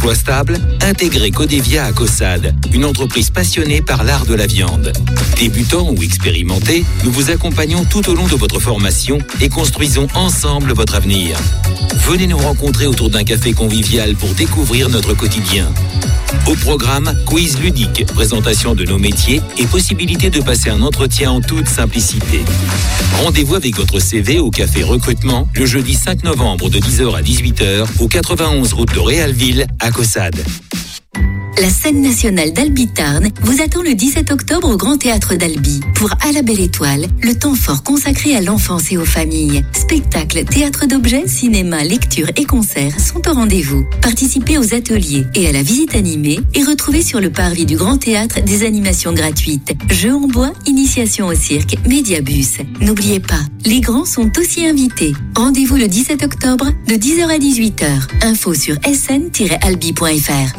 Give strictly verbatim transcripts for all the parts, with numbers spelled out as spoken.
emploi stable? Intégrez Codevia à Caussade, une entreprise passionnée par l'art de la viande. Débutants ou expérimentés, nous vous accompagnons tout au long de votre formation et construisons ensemble votre avenir. Venez nous rencontrer autour d'un café convivial pour découvrir notre quotidien. Au programme, quiz ludique, présentation de nos métiers et possibilité de passer un entretien en toute simplicité. Rendez-vous avec votre C V au Café Recrutement le jeudi cinq novembre de dix heures à dix-huit heures au quatre-vingt-onze route de Réalville à Caussade. La scène nationale d'Albi-Tarn vous attend le dix-sept octobre au Grand Théâtre d'Albi pour À la Belle Étoile, le temps fort consacré à l'enfance et aux familles. Spectacles, théâtre d'objets, cinéma, lecture et concerts sont au rendez-vous. Participez aux ateliers et à la visite animée et retrouvez sur le parvis du Grand Théâtre des animations gratuites. Jeux en bois, initiation au cirque, médiabus. N'oubliez pas, les grands sont aussi invités. Rendez-vous le dix-sept octobre de dix heures à dix-huit heures. Info sur s n tiret albi point f r.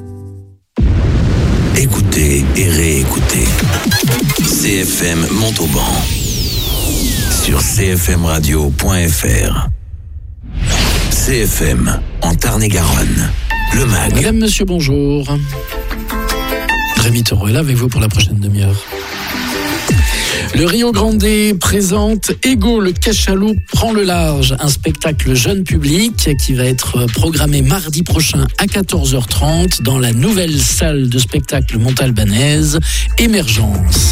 Écoutez et réécoutez. C F M Montauban sur c f m radio point f r. C F M en Tarn-et-Garonne. Le Mag. Madame, monsieur, bonjour. Rémi Taureau est là avec vous pour la prochaine demi-heure. Le Rio Grande présente Ego le Cachalot prend le large, un spectacle jeune public qui va être programmé mardi prochain à quatorze heures trente dans la nouvelle salle de spectacle montalbanaise Émergence.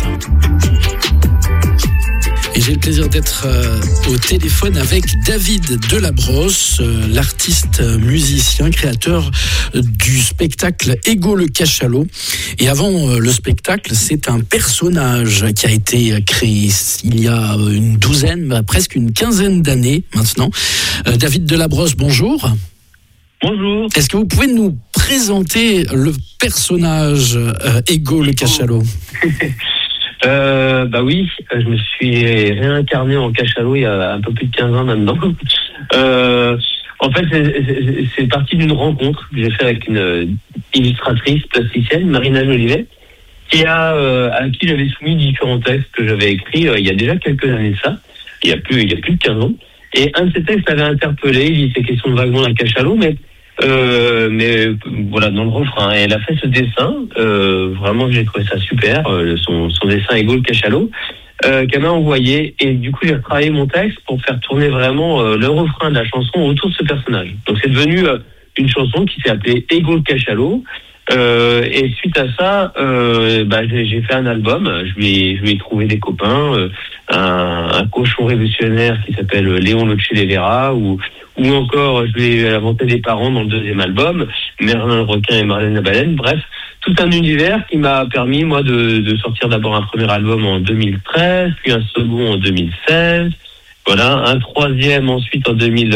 Et j'ai le plaisir d'être euh, au téléphone avec David Delabrosse, euh, l'artiste euh, musicien, créateur euh, du spectacle Ego le Cachalot. Et avant euh, le spectacle, c'est un personnage qui a été créé il y a une douzaine, bah, presque une quinzaine d'années maintenant. Euh, David Delabrosse, bonjour. Bonjour. Est-ce que vous pouvez nous présenter le personnage euh, Ego le Cachalot? Euh, bah oui, je me suis réincarné en cachalot il y a un peu plus de quinze ans maintenant. Euh, en fait, c'est, c'est, c'est parti d'une rencontre que j'ai fait avec une illustratrice plasticienne, Marina Jolivet, qui a, euh, à qui j'avais soumis différents textes que j'avais écrits euh, il y a déjà quelques années de ça, il y a plus, il y a plus de quinze ans. Et un de ces textes l'avait interpellé, il était question de vaguement d'un cachalot, mais Euh, mais voilà, dans le refrain, elle a fait ce dessin, euh, vraiment j'ai trouvé ça super, euh, son, son dessin Ego le Cachalot, euh, qu'elle m'a envoyé, et du coup j'ai retravaillé mon texte pour faire tourner vraiment euh, le refrain de la chanson autour de ce personnage. Donc c'est devenu euh, une chanson qui s'est appelée Ego le Cachalot, euh, et suite à ça, euh, bah, j'ai, j'ai fait un album, je lui ai, je lui ai trouvé des copains, euh, un, un cochon révolutionnaire qui s'appelle Léon Loche de Vera, ou ou encore je lui ai inventé des parents dans le deuxième album, Merlin le requin et Marlène la baleine, bref, tout un univers qui m'a permis moi de, de sortir d'abord un premier album en deux mille treize, puis un second en deux mille seize, voilà, un troisième ensuite en deux mille,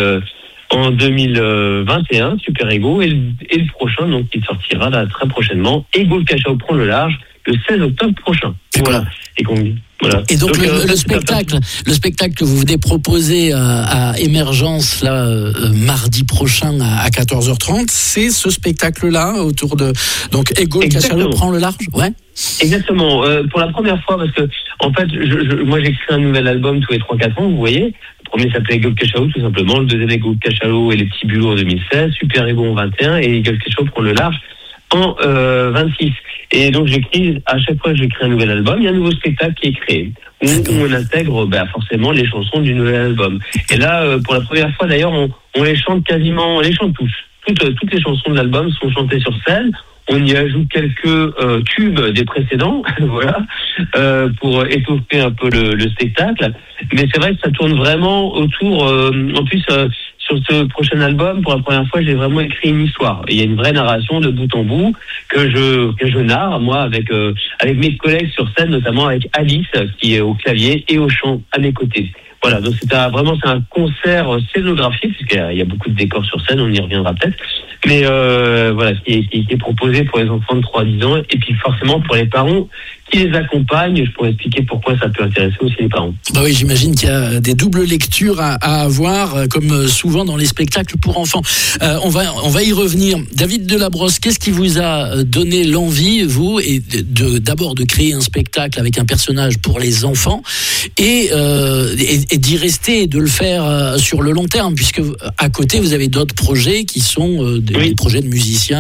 en deux mille vingt et un, Super Ego, et le, et le prochain donc qui sortira là très prochainement, Ego le Cachalot prend le large, le seize octobre prochain. Voilà. Et, voilà. Et donc, donc le, euh, le spectacle, le spectacle que vous venez proposer à, à Émergence là euh, mardi prochain à, à quatorze heures trente, c'est ce spectacle-là autour de donc Ego le Cachalot prend le large, ouais. Exactement. Euh, pour la première fois, parce que en fait, je, je, moi j'écris un nouvel album tous les trois quatre ans, vous voyez. Le premier s'appelait Ego le Cachalot tout simplement, le deuxième Ego le Cachalot et les petits bulots en deux mille seize, Super Ego en vingt et un et Ego le Cachalot prend le large en euh, vingt-six. Et donc j'écris, à chaque fois que j'écris un nouvel album, il y a un nouveau spectacle qui est créé, où, où on intègre bah, forcément les chansons du nouvel album. Et là, euh, pour la première fois d'ailleurs, on, on les chante quasiment, on les chante tous. Toutes, euh, toutes les chansons de l'album sont chantées sur scène. On y ajoute quelques euh, tubes des précédents, voilà, euh, pour étoffer un peu le, le spectacle. Mais c'est vrai que ça tourne vraiment autour, euh, en plus... Euh, sur ce prochain album, pour la première fois, j'ai vraiment écrit une histoire. Il y a une vraie narration de bout en bout que je que je narre, moi, avec euh, avec mes collègues sur scène, notamment avec Alice, qui est au clavier et au chant à mes côtés. Voilà, donc c'est un, vraiment c'est un concert scénographique, puisqu'il y a, il y a beaucoup de décors sur scène, on y reviendra peut-être. Mais euh, voilà, qui est, qui est proposé pour les enfants de trois à dix ans, et puis forcément pour les parents qui les accompagnent. Je pourrais expliquer pourquoi ça peut intéresser aussi les parents. Bah oui, j'imagine qu'il y a des doubles lectures à, à avoir, comme souvent dans les spectacles pour enfants. Euh, on va on va y revenir. David Delabrosse, qu'est-ce qui vous a donné l'envie, vous, et de, d'abord de créer un spectacle avec un personnage pour les enfants, et, euh, et, et d'y rester et de le faire sur le long terme, puisque à côté vous avez d'autres projets qui sont euh, des, oui. des projets de musiciens